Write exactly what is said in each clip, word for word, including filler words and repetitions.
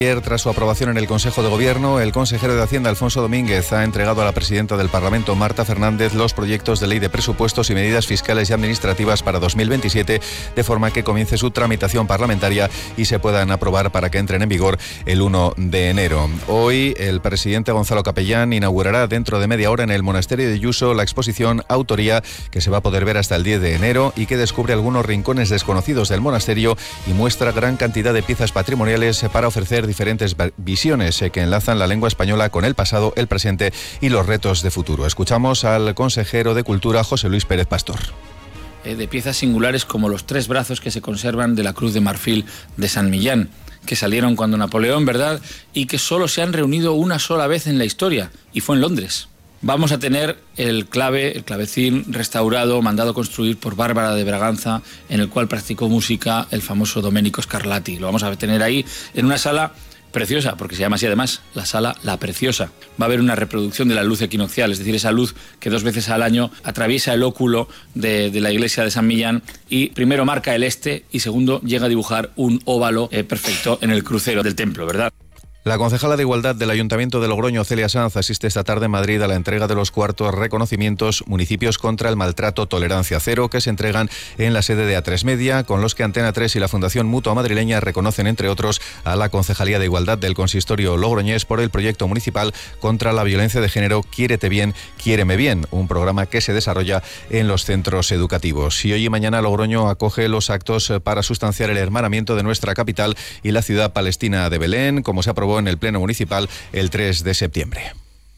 Ayer, tras su aprobación en el Consejo de Gobierno, el consejero de Hacienda, Alfonso Domínguez, ha entregado a la presidenta del Parlamento, Marta Fernández, los proyectos de ley de presupuestos y medidas fiscales y administrativas para dos mil veintisiete, de forma que comience su tramitación parlamentaria y se puedan aprobar para que entren en vigor el uno de enero. Hoy, el presidente Gonzalo Capellán inaugurará dentro de media hora en el Monasterio de Yuso la exposición Autoría, que se va a poder ver hasta el diez de enero y que descubre algunos rincones desconocidos del monasterio y muestra gran cantidad de piezas patrimoniales para ofrecer diferentes visiones que enlazan la lengua española con el pasado, el presente y los retos de futuro. Escuchamos al consejero de Cultura, José Luis Pérez Pastor. De piezas singulares como los tres brazos que se conservan de la Cruz de Marfil de San Millán, que salieron cuando Napoleón, ¿verdad?, y que solo se han reunido una sola vez en la historia, y fue en Londres. Vamos a tener el clave, el clavecín restaurado, mandado construir por Bárbara de Braganza, en el cual practicó música el famoso Domenico Scarlatti. Lo vamos a tener ahí en una sala preciosa, porque se llama así además, la sala La Preciosa. Va a haber una reproducción de la luz equinoccial, es decir, esa luz que dos veces al año atraviesa el óculo de, de la iglesia de San Millán y primero marca el este y segundo llega a dibujar un óvalo eh, perfecto en el crucero del templo, ¿verdad? La concejala de Igualdad del Ayuntamiento de Logroño, Celia Sanz, asiste esta tarde en Madrid a la entrega de los cuartos reconocimientos Municipios contra el Maltrato Tolerancia Cero, que se entregan en la sede de A tres Media, con los que Antena tres y la Fundación Mutua Madrileña reconocen, entre otros, a la Concejalía de Igualdad del Consistorio logroñés por el proyecto municipal contra la violencia de género Quiérete Bien, Quiéreme Bien, un programa que se desarrolla en los centros educativos. Y hoy y mañana Logroño acoge los actos para sustanciar el hermanamiento de nuestra capital y la ciudad palestina de Belén, como se aprobó en el Pleno Municipal el tres de septiembre.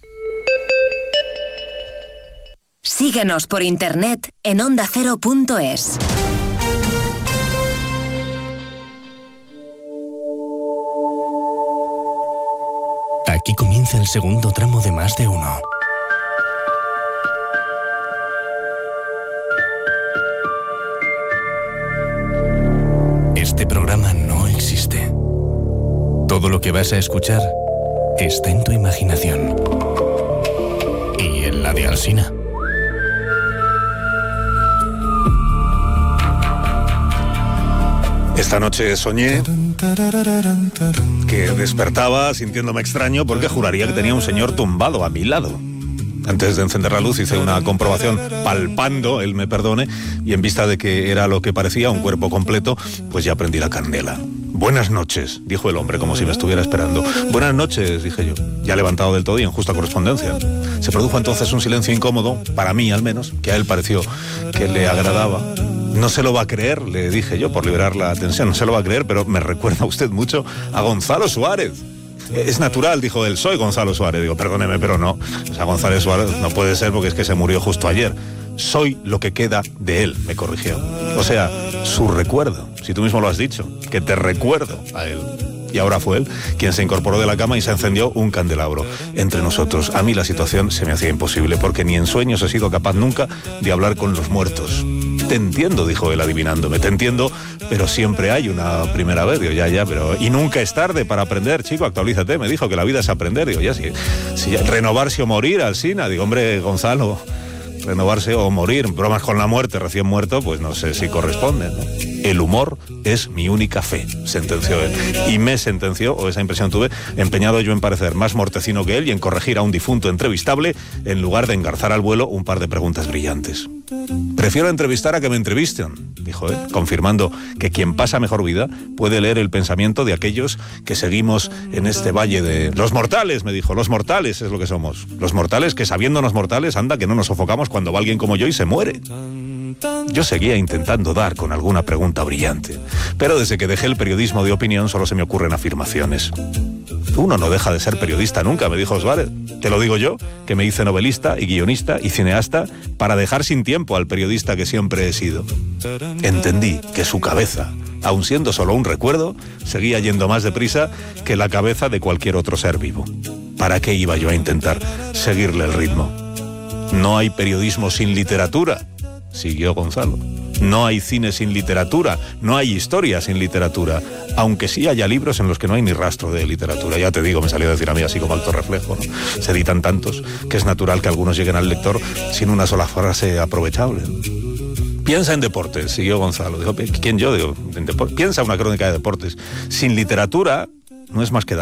Síguenos por internet en onda cero punto es. Aquí comienza el segundo tramo de Más de Uno. Este programa no existe. Todo lo que vas a escuchar está en tu imaginación y en la de Alsina. Esta noche soñé que despertaba sintiéndome extraño porque juraría que tenía un señor tumbado a mi lado. Antes de encender la luz hice una comprobación palpando, él me perdone, y en vista de que era lo que parecía un cuerpo completo, pues ya prendí la candela. Buenas noches, dijo el hombre, como si me estuviera esperando. Buenas noches, dije yo, ya levantado del todo y en justa correspondencia. Se produjo entonces un silencio incómodo, para mí al menos, que a él pareció que le agradaba. No se lo va a creer, le dije yo, por liberar la tensión, no se lo va a creer, pero me recuerda usted mucho a Gonzalo Suárez. Es natural, dijo él, soy Gonzalo Suárez. Digo, perdóneme, pero no. O sea, Gonzalo Suárez no puede ser porque es que se murió justo ayer. Soy lo que queda de él, me corrigió. O sea, su recuerdo, si tú mismo lo has dicho, que te recuerdo a él. Y ahora fue él quien se incorporó de la cama y se encendió un candelabro entre nosotros. A mí la situación se me hacía imposible porque ni en sueños he sido capaz nunca de hablar con los muertos. Te entiendo, dijo él adivinándome, te entiendo, pero siempre hay una primera vez. Digo, ya, ya, pero... Y nunca es tarde para aprender, chico, actualízate. Me dijo que la vida es aprender. Digo, ya, sí, sí ya, renovarse o morir, Alsina. Digo, hombre, Gonzalo, renovarse o morir, bromas con la muerte, recién muerto, pues no sé si corresponde, ¿no? El humor es mi única fe, sentenció él. Y me sentenció, o esa impresión tuve, empeñado yo en parecer más mortecino que él y en corregir a un difunto entrevistable en lugar de engarzar al vuelo un par de preguntas brillantes. Prefiero entrevistar a que me entrevisten, dijo él, confirmando que quien pasa mejor vida puede leer el pensamiento de aquellos que seguimos en este valle de... Los mortales, me dijo, los mortales es lo que somos. Los mortales que, sabiéndonos mortales, anda que no nos sofocamos cuando va alguien como yo y se muere. Yo seguía intentando dar con alguna pregunta brillante, pero desde que dejé el periodismo de opinión solo se me ocurren afirmaciones. Uno no deja de ser periodista nunca, me dijo Suárez. Te lo digo yo, que me hice novelista y guionista y cineasta para dejar sin tiempo al periodista que siempre he sido. Entendí que su cabeza, aun siendo solo un recuerdo, seguía yendo más deprisa que la cabeza de cualquier otro ser vivo. ¿Para qué iba yo a intentar seguirle el ritmo? No hay periodismo sin literatura, siguió Gonzalo. No hay cine sin literatura, no hay historia sin literatura, aunque sí haya libros en los que no hay ni rastro de literatura. Ya te digo, me salió a decir a mí así como alto reflejo, ¿no? Se editan tantos que es natural que algunos lleguen al lector sin una sola frase aprovechable. Piensa en deportes, siguió Gonzalo. Dijo, ¿quién yo? Digo, en deportes. Piensa una crónica de deportes. Sin literatura no es más que